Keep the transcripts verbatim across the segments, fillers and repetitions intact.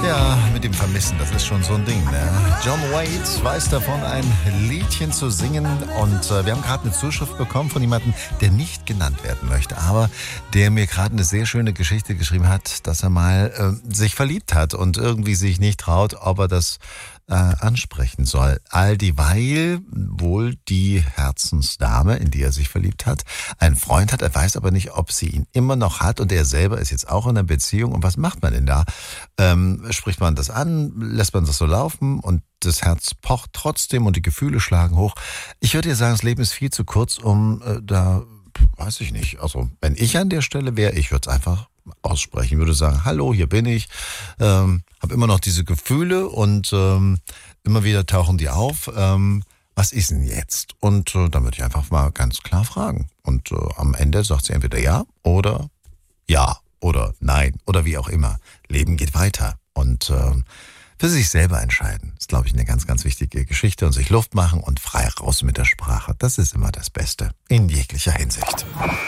Ja, mit dem Vermissen, das ist schon so ein Ding, ne? John Waite weiß davon, ein Liedchen zu singen. Und äh, wir haben gerade eine Zuschrift bekommen von jemandem, der nicht genannt werden möchte, aber der mir gerade eine sehr schöne Geschichte geschrieben hat, dass er mal äh, sich verliebt hat und irgendwie sich nicht traut, ob er das äh, ansprechen soll. All dieweil wohl die Herzensdame, in die er sich verliebt hat, einen Freund hat. Er weiß aber nicht, ob sie ihn immer noch hat, und er selber ist jetzt auch in einer Beziehung. Und was macht man denn da? Ähm, spricht man das an? Lässt man das so laufen? Und das Herz pocht trotzdem und die Gefühle schlagen hoch. Ich würde dir sagen, das Leben ist viel zu kurz, um äh, da, weiß ich nicht, also wenn ich an der Stelle wäre, ich würde es einfach aussprechen. Ich würde sagen, hallo, hier bin ich, ähm, habe immer noch diese Gefühle und ähm, immer wieder tauchen die auf. Ähm, was ist denn jetzt? Und äh, dann würde ich einfach mal ganz klar fragen. Und äh, am Ende sagt sie entweder ja oder ja oder nein oder wie auch immer. Leben geht weiter und äh, für sich selber entscheiden. Das ist, glaube ich, eine ganz, ganz wichtige Geschichte, und sich Luft machen und frei raus mit der Sprache. Das ist immer das Beste in jeglicher Hinsicht.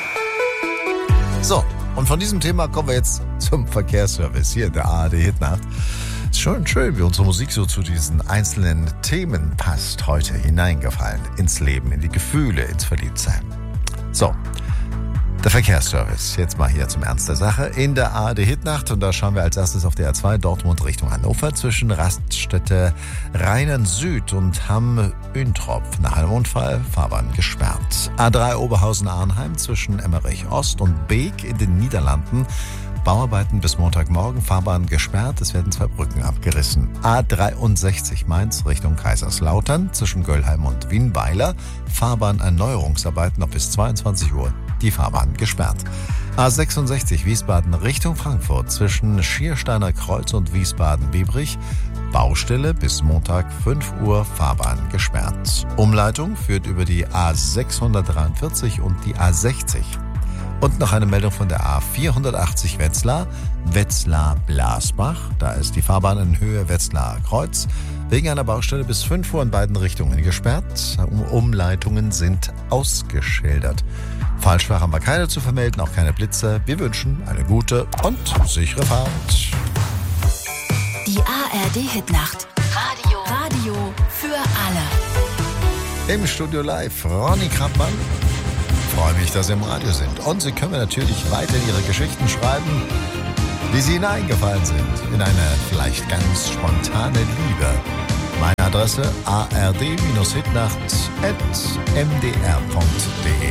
So, und von diesem Thema kommen wir jetzt zum Verkehrsservice hier in der A R D Hitnacht. Es ist schon schön, wie unsere Musik so zu diesen einzelnen Themen passt, heute hineingefallen ins Leben, in die Gefühle, ins Verliebtsein. So, der Verkehrsservice, jetzt mal hier zum Ernst der Sache in der A R D Hitnacht, und da schauen wir als erstes auf der A zwei Dortmund Richtung Hannover zwischen Raststätte Rheinland Süd und Hamm-Üntrop. Nach einem Unfall Fahrbahn gesperrt. A drei Oberhausen-Arnheim zwischen Emmerich Ost und Beek in den Niederlanden. Bauarbeiten bis Montagmorgen, Fahrbahn gesperrt, es werden zwei Brücken abgerissen. A dreiundsechzig Mainz Richtung Kaiserslautern zwischen Göllheim und Wienweiler. Fahrbahnerneuerungsarbeiten noch bis zweiundzwanzig Uhr. Die Fahrbahn gesperrt. A sechsundsechzig Wiesbaden Richtung Frankfurt zwischen Schiersteiner Kreuz und Wiesbaden-Biebrich. Baustelle bis Montag fünf Uhr, Fahrbahn gesperrt. Umleitung führt über die A sechshundertdreiundvierzig und die A sechzig. Und noch eine Meldung von der A vierhundertachtzig Wetzlar, Wetzlar-Blasbach. Da ist die Fahrbahn in Höhe Wetzlar Kreuz wegen einer Baustelle bis fünf Uhr in beiden Richtungen gesperrt. Umleitungen sind ausgeschildert. Falschfahrer haben wir keine zu vermelden, auch keine Blitze. Wir wünschen eine gute und sichere Fahrt. Die A R D Hitnacht. Radio. Radio für alle. Im Studio live Ronny Krappmann. Freue mich, dass Sie im Radio sind. Und Sie können mir natürlich weiter Ihre Geschichten schreiben, wie sie Ihnen eingefallen sind, in eine vielleicht ganz spontane Liebe. Meine Adresse a r d Bindestrich hitnacht at m d r punkt d e.